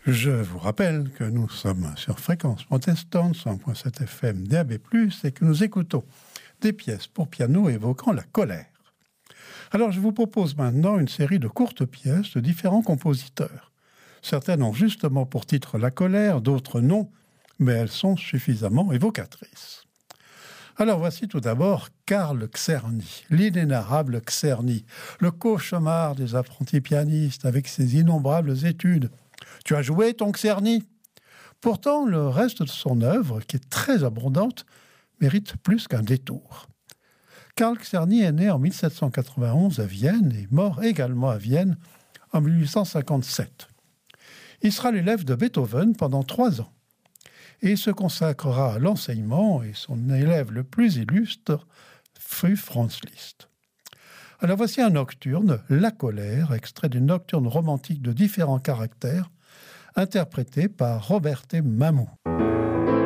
Je vous rappelle que nous sommes sur Fréquence Protestante, 100.7 FM DAB+, et que nous écoutons des pièces pour piano évoquant la colère. Alors je vous propose maintenant une série de courtes pièces de différents compositeurs. Certaines ont justement pour titre la colère, d'autres non, mais elles sont suffisamment évocatrices. Alors voici tout d'abord Karl Czerny, l'inénarrable Czerny, le cauchemar des apprentis pianistes avec ses innombrables études. Tu as joué ton Czerny ? Pourtant, le reste de son œuvre, qui est très abondante, mérite plus qu'un détour. Karl Czerny est né en 1791 à Vienne et mort également à Vienne en 1857. Il sera l'élève de Beethoven pendant 3 ans et il se consacrera à l'enseignement et son élève le plus illustre fut Franz Liszt. Alors voici un nocturne, La colère, extrait d'une nocturne romantique de différents caractères, interprété par Robert Mamou.